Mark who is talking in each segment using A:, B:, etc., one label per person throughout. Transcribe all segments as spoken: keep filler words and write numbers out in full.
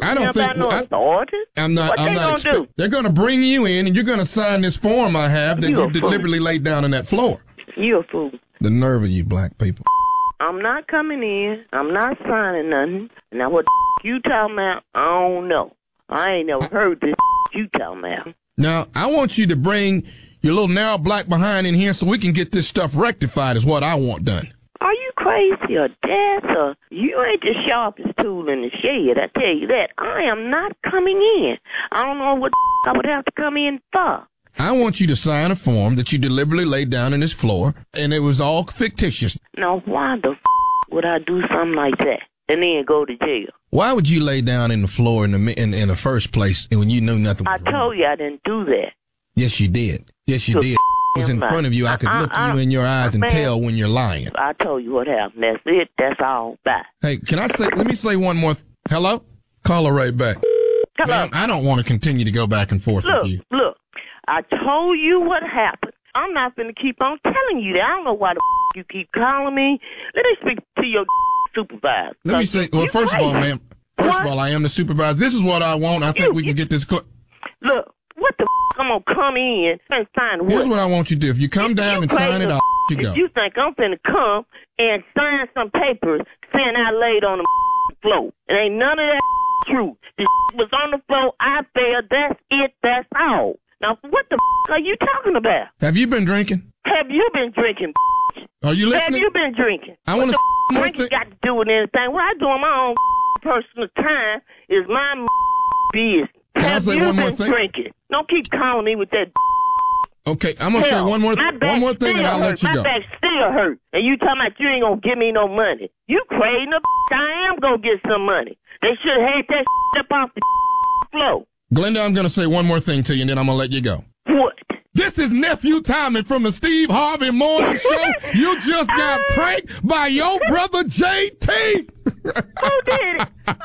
A: I don't think
B: no
A: I,
B: authority.
A: I'm not.
B: What
A: I'm
B: they
A: not.
B: gonna
A: Expect,
B: do?
A: they're going to bring you in, and you're going to sign this form I have that
B: You
A: you,
B: a fool.
A: deliberately laid down on that floor.
B: You a fool.
A: The nerve of you, black people.
B: I'm not coming in. I'm not signing nothing. Now what the you talking about? I don't know. I ain't never heard this you talking about.
A: Now I want you to bring your little narrow black behind in here so we can get this stuff rectified. Is what I want done.
B: Are you crazy or deaf or you ain't the sharpest tool in the shed, I tell you that. I am not coming in. I don't know what the I would have to come in for.
A: I want you to sign a form that you deliberately laid down on this floor, and it was all fictitious.
B: Now, why the f- would I do something like that and then go to jail?
A: Why would you lay down in the floor in the in, in the first place when you knew nothing was
B: I
A: wrong?
B: told you I didn't do that.
A: Yes, you did. Yes, you
B: So
A: did. It was in front of you. I could
B: I-
A: look
B: I-
A: you in your eyes and
B: man,
A: tell when you're lying.
B: I told you what happened. That's it. That's all. Bye.
A: Hey, can I say, let me say one more. Th- Hello? Call her right back.
B: Hello.
A: Ma'am, I don't want to continue to go back and forth
B: Look,
A: with you.
B: look. I told you what happened. I'm not going to keep on telling you that. I don't know why the f- you keep calling me. Let me speak to your supervisor.
A: Let me say, well,
B: You
A: first of all,
B: crazy.
A: ma'am, first
B: What?
A: of all, I am the supervisor. This is what I want. I think
B: You-
A: we can get this. Cl-
B: Look, what the f- I'm going to come in and sign
A: Here's
B: what?
A: what I want you to do. If you come
B: If
A: down
B: you
A: and sign
B: crazy
A: it,
B: as
A: I'll let you
B: If
A: go.
B: you think I'm finna come and sign some papers saying I laid on the floor, it ain't none of that true. The was on the floor, I fell, that's it, that's all. Now, what the are you talking about?
A: Have you been drinking?
B: Have you been drinking?
A: Are you
B: Have
A: listening?
B: you been drinking?
A: I
B: What
A: want to
B: the
A: say one
B: drinking
A: thing.
B: got to do with anything? What I do on my own personal time is my business.
A: Can I
B: Have
A: say
B: you
A: one more
B: been
A: thing?
B: drinking? Don't keep calling me with that.
A: Okay, I'm gonna say
B: Hell,
A: one more,
B: my
A: th-
B: back
A: one more thing, and
B: still
A: I'll
B: hurt.
A: let you
B: my
A: go.
B: back still hurt, and you talking about you ain't gonna give me no money. You crazy? The I am gonna get some money. They should have had that up off the floor.
A: Glenda, I'm gonna say one more thing to you, and then I'm gonna let you go.
B: What?
A: This is Nephew Tommy from the Steve Harvey Morning Show. You just got pranked by your brother J T.
B: Who did it?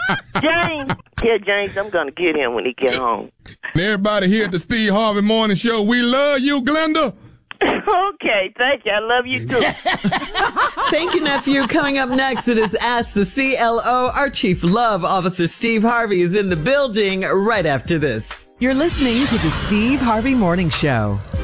B: James. Yeah, James, I'm gonna get him when he get home.
A: And everybody here at the Steve Harvey Morning Show, we love you, Glenda.
B: Okay, thank you. I love you too.
C: Thank you, nephew. Coming up next, it is Ask the C L O. Our Chief Love Officer, Steve Harvey, is in the building right after this.
D: You're listening to the Steve Harvey Morning Show.